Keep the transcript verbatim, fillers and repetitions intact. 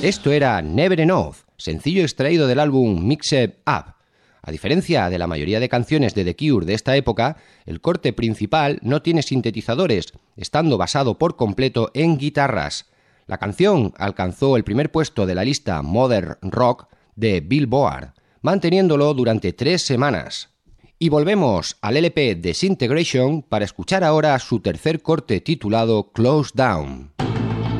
Esto era Never Enough, sencillo extraído del álbum Mixed Up. A diferencia de la mayoría de canciones de The Cure de esta época, el corte principal no tiene sintetizadores, estando basado por completo en guitarras. La canción alcanzó el primer puesto de la lista Modern Rock de Billboard, manteniéndolo durante tres semanas. Y volvemos al L P Disintegration para escuchar ahora su tercer corte titulado Close Down.